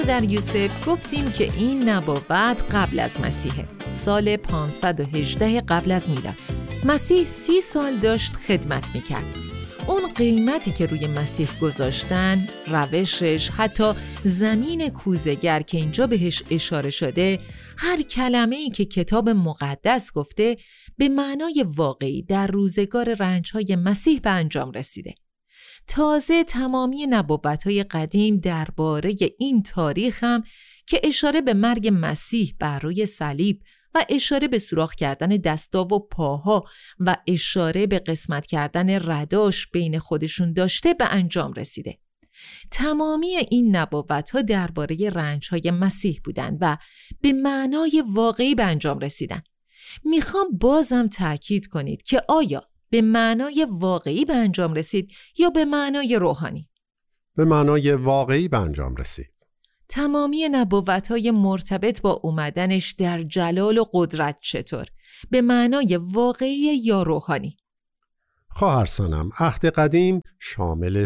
در یوسف گفتیم که این نبوت قبل از مسیحه، سال 518 قبل از میلاد. مسیح 30 سال داشت خدمت میکرد. اون قیمتی که روی مسیح گذاشتن، روشش، حتی زمین کوزه‌گر که اینجا بهش اشاره شده، هر کلمه‌ای که کتاب مقدس گفته به معنای واقعی در روزگار رنج‌های مسیح به انجام رسیده. تازه تمامی نبوت‌های قدیم درباره این تاریخ هم که اشاره به مرگ مسیح بر روی صلیب و اشاره به سوراخ کردن دستا و پاها و اشاره به قسمت کردن رداش بین خودشون داشته به انجام رسیده. تمامی این نبوت‌ها درباره رنج‌های مسیح بودند و به معنای واقعی به انجام رسیدن. میخوام بازم تأکید کنید که آیا به معنای واقعی به انجام رسید یا به معنای روحانی؟ به معنای واقعی به انجام رسید. تمامی نبوت‌های مرتبط با اومدنش در جلال و قدرت چطور؟ به معنای واقعی یا روحانی؟ خواهر سنم، عهد قدیم شامل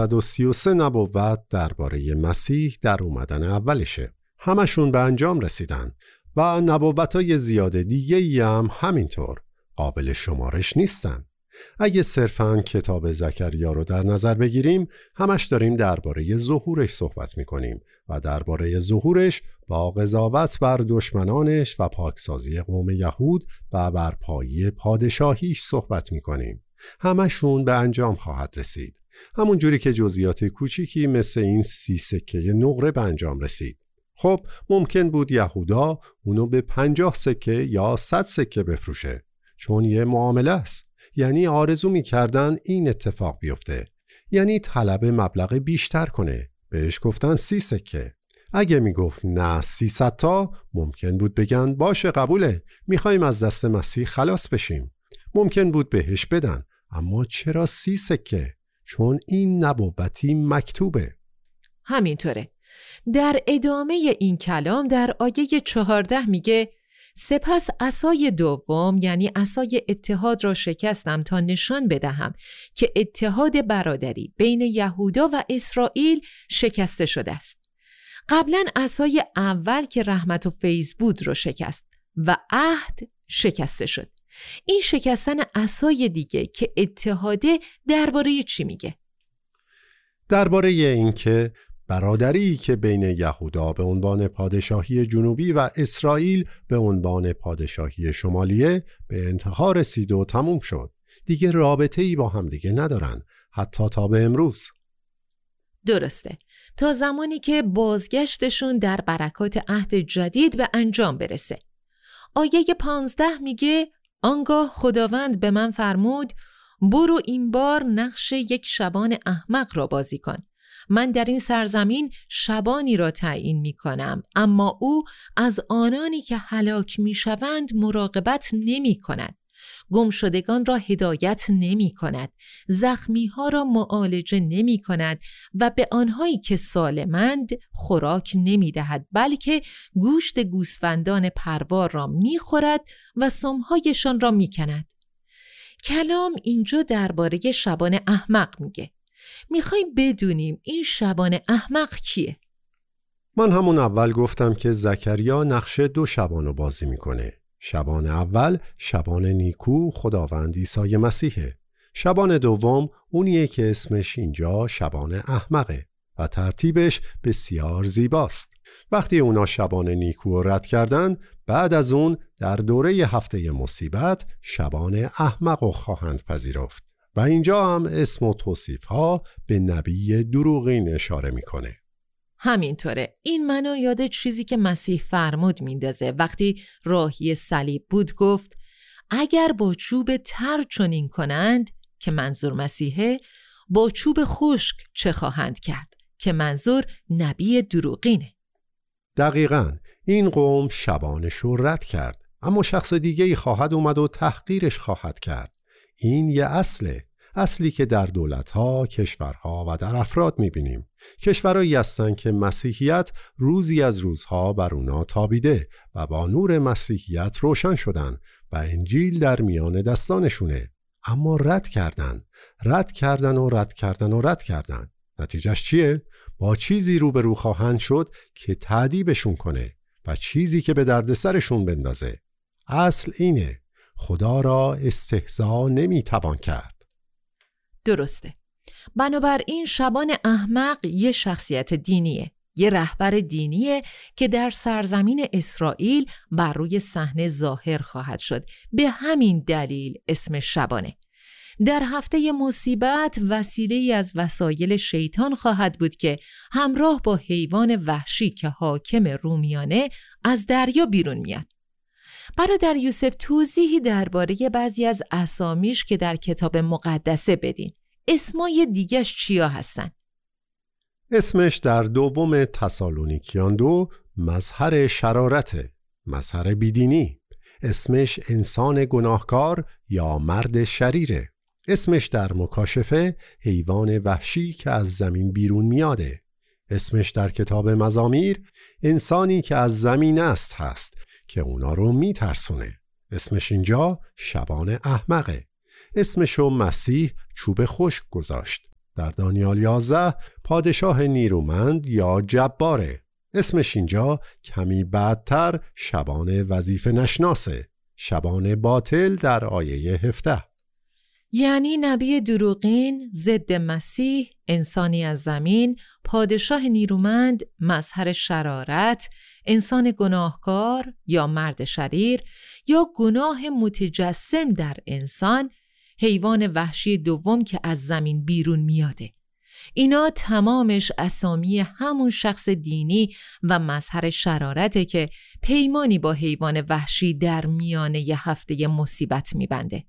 333 نبوت درباره مسیح در اومدن اولشه. همشون به انجام رسیدن و نبوت‌های زیاد دیگه‌ای هم همینطور قابل شمارش نیستن. اگه صرفاً کتاب زکریا رو در نظر بگیریم، همش داریم درباره ظهورش صحبت می‌کنیم و درباره ظهورش با قضاوت بر دشمنانش و پاکسازی قوم یهود و برپایی پادشاهیش صحبت می‌کنیم. همشون به انجام خواهد رسید. همون جوری که جزئیات کوچیکی مثل این 30 سکه نقره به انجام رسید. خب ممکن بود یهودا اونو به 50 سکه یا 100 سکه بفروشه، چون یه معامله است. یعنی آرزو می‌کردن این اتفاق بیفته، یعنی طلب مبلغ بیشتر کنه. بهش گفتن 30 سکه. اگه میگفت نه 300 تا، ممکن بود بگن باشه قبوله، میخوایم از دست مسیح خلاص بشیم. ممکن بود بهش بدن، اما چرا 30 سکه؟ چون این نبوتی مکتوبه. همینطوره. در ادامه این کلام در آیه 14 میگه سپس عصای دوم یعنی عصای اتحاد را شکستم تا نشان بدهم که اتحاد برادری بین یهودا و اسرائیل شکسته شده است. قبلا عصای اول که رحمت و فیض بود رو شکست و عهد شکسته شد. این شکستن عصای دیگه که اتحاده درباره چی میگه؟ درباره این که برادری که بین یهودا به عنوان پادشاهی جنوبی و اسرائیل به عنوان پادشاهی شمالیه به انتها رسید و تموم شد. دیگه رابطه‌ای با هم دیگه ندارن، حتی تا به امروز. درسته. تا زمانی که بازگشتشون در برکات عهد جدید به انجام برسه. آیه 15 میگه آنگاه خداوند به من فرمود برو این بار نقش یک شبان احمق را بازی کن. من در این سرزمین شبانی را تعیین می کنم، اما او از آنانی که هلاک می شوند مراقبت نمی کند. گمشدگان را هدایت نمی کند، زخمی ها را معالجه نمی کند و به آنهایی که سالمند خوراک نمی دهد، بلکه گوشت گوسفندان پروار را می خورد و سمهایشان را می کند. کلام اینجا درباره شبان احمق میگه. میخوایم بدونیم این شبان احمق کیه؟ من همون اول گفتم که زکریا نقش 2 شبانو بازی میکنه. شبان اول شبان نیکو خداوند عیسی مسیحه. شبان دوم اونیه که اسمش اینجا شبان احمقه و ترتیبش بسیار زیباست. وقتی اونا شبان نیکو رو رد کردن، بعد از اون در دوره هفته مصیبت شبان احمق رو خواهند پذیرفت و اینجا هم اسم و توصیف ها به نبی دروغین اشاره میکنه. همینطوره. این منو یاد چیزی که مسیح فرمود میندازه. وقتی راهی صلیب بود گفت اگر با چوب تر چنین کنند، که منظور مسیحه، با چوب خشک چه خواهند کرد، که منظور نبی دروغینه. دقیقاً این قوم شبانش رو رد کرد، اما شخص دیگه‌ای خواهد اومد و تحقیرش خواهد کرد. این یه اصلی که در دولت‌ها، کشورها و در افراد می‌بینیم. کشورهایی هستن که مسیحیت روزی از روزها بر اونا تابیده و با نور مسیحیت روشن شدن و انجیل در میان دستانشونه، اما رد کردن. نتیجهش چیه؟ با چیزی روبرو خواهند شد که تأدیبشون کنه و چیزی که به درد سرشون بندازه. اصل اینه، خدا را استهزا نمیتوان کرد. درسته. بنابراین شبان احمق یه شخصیت دینیه، یه رهبر دینیه که در سرزمین اسرائیل بر روی صحنه ظاهر خواهد شد. به همین دلیل اسم شبانه. در هفته مصیبت وسیله‌ای از وسایل شیطان خواهد بود که همراه با حیوان وحشی که حاکم رومیانه از دریا بیرون میاد. برادر یوسف توضیحی درباره بعضی از اسامیش که در کتاب مقدسه بدین. اسمای دیگه‌اش چیا هستن؟ اسمش در دوم تسالونیکیان 2 مظهر شرارته، مظهر بیدینی. اسمش انسان گناهکار یا مرد شریره. اسمش در مکاشفه حیوان وحشی که از زمین بیرون میاده. اسمش در کتاب مزامیر انسانی که از زمین است هست که اونا رو میترسونه. اسمش اینجا شبان احمقه. اسمشو مسیح چوب خشک گذاشت. در دانیال 11 پادشاه نیرومند یا جباره. اسمش اینجا کمی بعدتر شبان وظیفه نشناسه، شبان باطل در آیه 17. یعنی نبی دروغین، ضد مسیح، انسانی از زمین، پادشاه نیرومند، مظهر شرارت، انسان گناهکار یا مرد شریر یا گناه متجسم در انسان، حیوان وحشی دوم که از زمین بیرون میاده. اینا تمامش اسامی همون شخص دینی و مظهر شرارته که پیمانی با حیوان وحشی در میانه ی هفته مصیبت میبنده.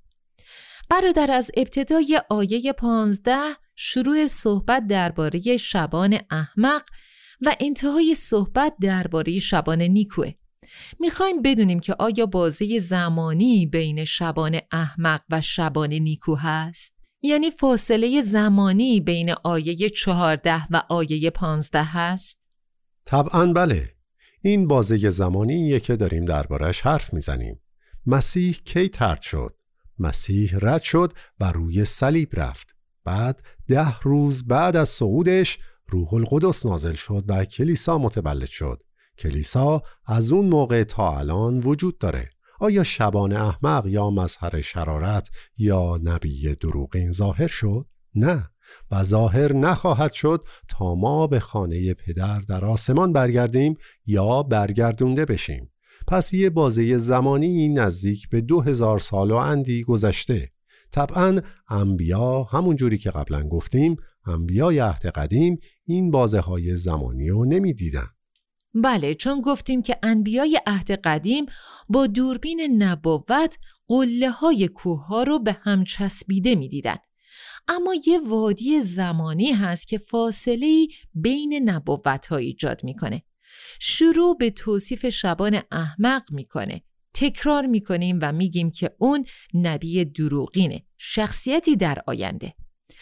برادر از ابتدای آیه 15 شروع صحبت درباره شبان احمق و انتهای صحبت درباره شبان نیکوه. میخوایم بدونیم که آیا بازه زمانی بین شبان احمق و شبان نیکو هست؟ یعنی فاصله زمانی بین آیه 14 و آیه 15 هست؟ طبعاً بله. این بازه زمانیه که داریم دربارش حرف میزنیم. مسیح کی طرد شد؟ مسیح رد شد و روی صلیب رفت. بعد 10 روز بعد از صعودش روح القدس نازل شد و کلیسا متولد شد. کلیسا از اون موقع تا الان وجود داره. آیا شبان احمق یا مظهر شرارت یا نبی دروغین ظاهر شد؟ نه، و ظاهر نخواهد شد تا ما به خانه پدر در آسمان برگردیم یا برگردونده بشیم. پس یه بازه زمانی نزدیک به 2000 سال و اندی گذشته. طبعاً انبیا همون جوری که قبلا گفتیم، انبیای عهد قدیم این بازه های زمانی رو نمی دیدن. بله، چون گفتیم که انبیای عهد قدیم با دوربین نبوت قله های کوه ها رو به هم چسبیده می دیدن. اما یه وادی زمانی هست که فاصله بین نبوت ها ایجاد میکنه. شروع به توصیف شبان احمق میکنه. تکرار میکنیم و میگیم که اون نبی دروغینه، شخصیتی در آینده.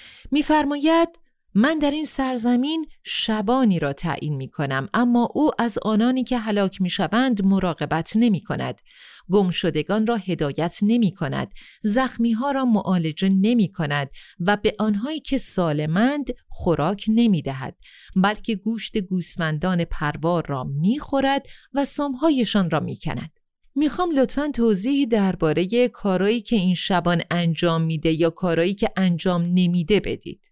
میفرماید من در این سرزمین شبانی را تعیین می کنم، اما او از آنانی که هلاک می شوند مراقبت نمی کند، گمشدگان را هدایت نمی کند، زخمی ها را معالجه نمی کند و به آنهایی که سالمند خوراک نمی دهد، بلکه گوشت گوسفندان پروار را می خورد و سمهایشان را می کند. میخوام لطفاً توضیحی درباره کارایی که این شبان انجام میده یا کارایی که انجام نمیده بدید.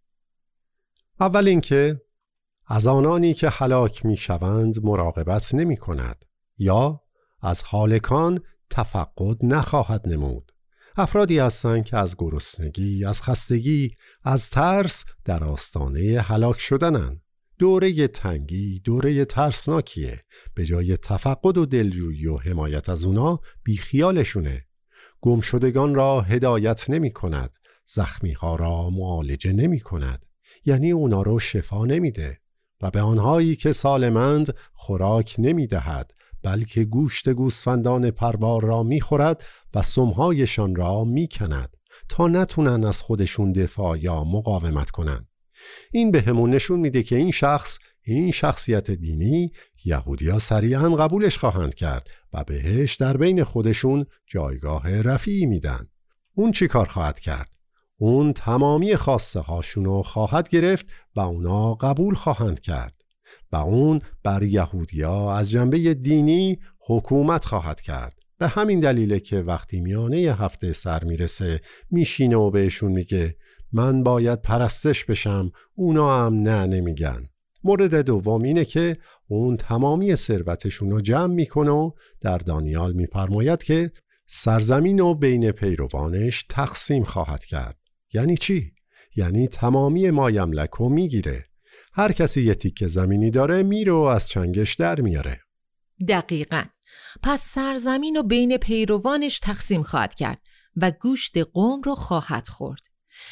اول اینکه از آنانی که هلاک می شوند مراقبت نمی کند یا از هالکان تفقد نخواهد نمود. افرادی هستند که از گرسنگی، از خستگی، از ترس در آستانه هلاک شدنند. دوره تنگی دوره ترسناکیه. به جای تفقد و دلجویی و حمایت از اونا بیخیالشونه. گمشدگان را هدایت نمی کند، زخمی ها را معالجه نمی کند، یعنی اونا رو شفا نمیده و به آنهایی که سالمند خوراک نمیدهد، بلکه گوشت گوسفندان پروار را میخورد و سمهایشان را میکند تا نتونن از خودشون دفاع یا مقاومت کنند. این به همون نشون میده که این شخصیت دینی یهودی‌ها سریعا قبولش خواهند کرد و بهش در بین خودشون جایگاه رفیعی میدن. اون چی کار خواهد کرد؟ اون تمامی خواسته هاشونو خواهد گرفت و اونا قبول خواهند کرد و اون بر یهودیا از جنبه دینی حکومت خواهد کرد. به همین دلیله که وقتی میانه هفته سر میرسه میشینه و بهشون میگه من باید پرستش بشم، اونا هم نه نمیگن. مورد دوم اینه که اون تمامی ثروتشون رو جمع میکنه و در دانیال میفرماید که سرزمین رو بین پیروانش تقسیم خواهد کرد. یعنی چی؟ یعنی تمامی مایملک رو میگیره. هر کسی یه تیکه زمینی داره میره و از چنگش در میاره. دقیقاً. پس سرزمین رو بین پیروانش تقسیم خواهد کرد و گوشت قوم رو خواهد خورد.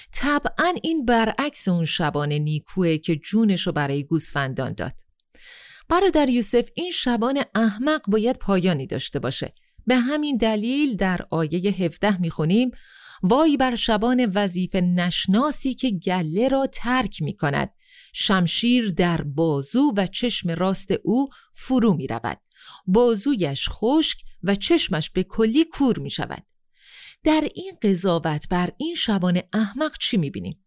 طبعاً این برعکس اون شبان نیکوئه که جونش رو برای گوسفندان داد. برادر یوسف، این شبان احمق باید پایانی داشته باشه. به همین دلیل در آیه 17 میخونیم وای بر شبان وظیفه نشناسی که گله را ترک میکند، شمشیر در بازو و چشم راست او فرو میرود، بازویش خشک و چشمش به کلی کور میشود. در این قضاوت بر این شبان احمق چی میبینیم؟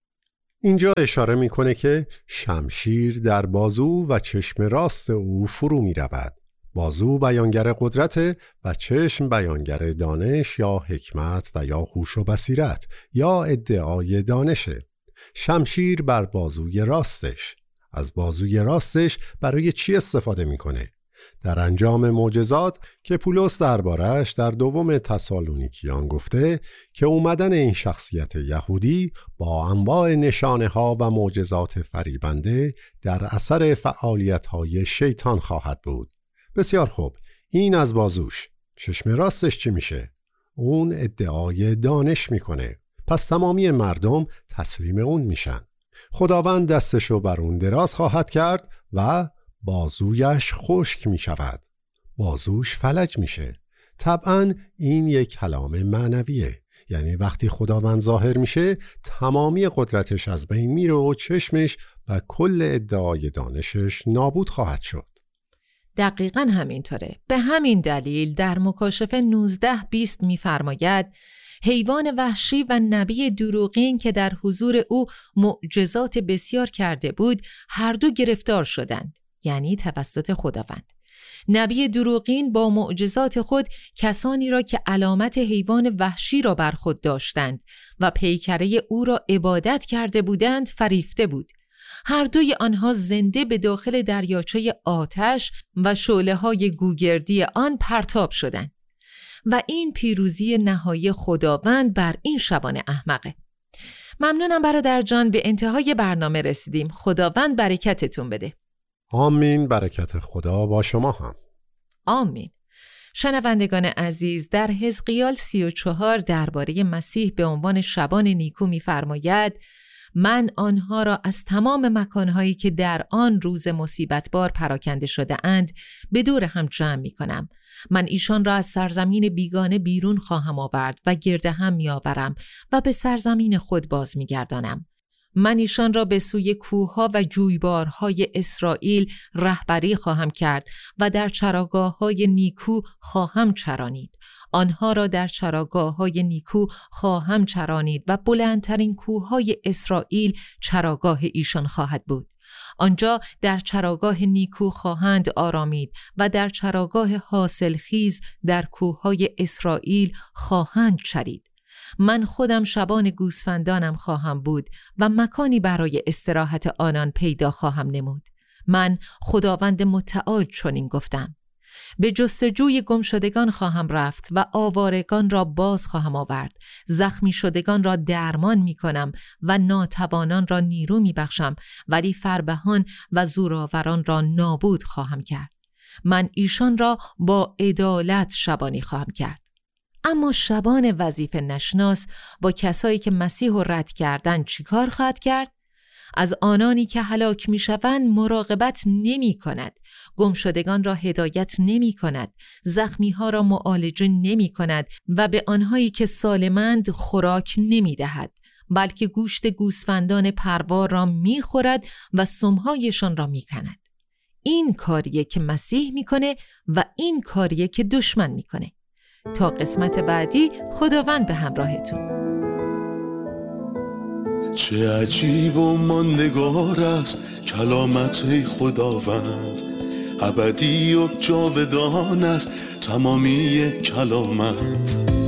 اینجا اشاره میکنه که شمشیر در بازو و چشم راست او فرو میرود. بازو بیانگر قدرت و چشم بیانگر دانش یا حکمت و یا هوش و بصیرت یا ادعای دانشه. شمشیر بر بازوی راستش. از بازوی راستش برای چی استفاده میکنه؟ در انجام معجزات که پولس دربارش در دوم تسالونیکیان گفته که اومدن این شخصیت یهودی با انواع نشانه ها و معجزات فریبنده در اثر فعالیت های شیطان خواهد بود. بسیار خوب، این از بازوش. چشم راستش چی میشه؟ اون ادعای دانش میکنه. پس تمامی مردم تسلیم اون میشن. خداوند دستشو بر اون دراز خواهد کرد و بازویش خشک می شود. بازوش فلج میشه. طبعاً این یک کلام معنویه. یعنی وقتی خداوند ظاهر میشه تمامی قدرتش از بین میره و چشمش و کل ادعای دانشش نابود خواهد شد. دقیقاً همینطوره. به همین دلیل در مکاشفه 19:20 می‌فرماید حیوان وحشی و نبی دروغین که در حضور او معجزات بسیار کرده بود هر دو گرفتار شدند، یعنی توسط خداوند. نبی دروغین با معجزات خود کسانی را که علامت حیوان وحشی را بر خود داشتند و پیکره او را عبادت کرده بودند فریفته بود. هر دوی آنها زنده به داخل دریاچه آتش و شعله‌های گوگردی آن پرتاب شدند. و این پیروزی نهایی خداوند بر این شبان احمقه. ممنونم برادر جان، به انتهای برنامه رسیدیم. خداوند برکتتون بده. آمین. برکت خدا با شما هم. آمین. شنوندگان عزیز، در حزقیال 34 درباره مسیح به عنوان شبان نیکو می‌فرماید من آنها را از تمام مکانهایی که در آن روز مصیبت بار پراکنده شده اند به دور هم جمع می کنم. من ایشان را از سرزمین بیگانه بیرون خواهم آورد و گرد هم می آورم و به سرزمین خود باز می گردانم. من ایشان را به سوی کوهها و جویبارهای اسرائیل رهبری خواهم کرد و در چراگاه‌های نیکو خواهم چرانید. آنها را در چراگاه‌های نیکو خواهم چرانید و بلندترین کوههای اسرائیل چراگاه ایشان خواهد بود. آنجا در چراگاه نیکو خواهند آرامید و در چراگاه حاصلخیز در کوههای اسرائیل خواهند چرید. من خودم شبان گوسفندانم خواهم بود و مکانی برای استراحت آنان پیدا خواهم نمود. من خداوند متعال چنین گفتم. به جستجوی گم شدگان خواهم رفت و آوارگان را باز خواهم آورد. زخمی شدگان را درمان می کنم و ناتوانان را نیرو می بخشم، ولی فربهان و زورآوران را نابود خواهم کرد. من ایشان را با عدالت شبانی خواهم کرد. اما شبان وظیفه نشناس با کسایی که مسیح رو رد کردن چیکار خواهد کرد؟ از آنانی که هلاک می شوند مراقبت نمی کند، گمشدگان را هدایت نمی کند، زخمی ها را معالجه نمی کند و به آنهایی که سالمند خوراک نمی دهد، بلکه گوشت گوسفندان پروار را می خورد و سمهایشان را می کند. این کاریه که مسیح می کنه و این کاریه که دشمن می کنه. تا قسمت بعدی، خداوند به همراهتون. چه عجیب و ماندگار است کلامت ای خداوند، ابدی و جاودان است تمامی کلامت.